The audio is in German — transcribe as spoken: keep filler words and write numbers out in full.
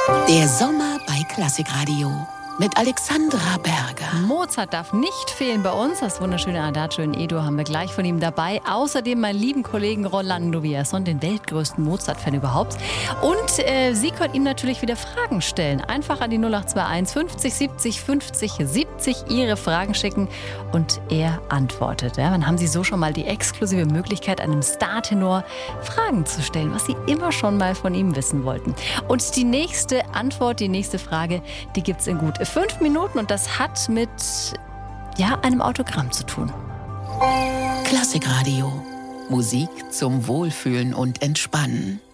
Der Sommer bei Klassikradio mit Alexandra Berger. Mozart darf nicht fehlen bei uns. Das wunderschöne Adagio in E-Dur haben wir gleich von ihm dabei. Außerdem meinen lieben Kollegen Rolando Villazón, den weltgrößten Mozart-Fan überhaupt. Und äh, Sie können ihm natürlich wieder Fragen stellen. Einfach an die null acht zwei eins fünfzig siebzig fünfzig siebzig Ihre Fragen schicken und er antwortet. Ja, dann haben Sie so schon mal die exklusive Möglichkeit, einem Startenor Fragen zu stellen, was Sie immer schon mal von ihm wissen wollten. Und die nächste Antwort, die nächste Frage, die gibt es in gut fünf Minuten und das hat mit ja, einem Autogramm zu tun. Klassikradio. Musik zum Wohlfühlen und Entspannen.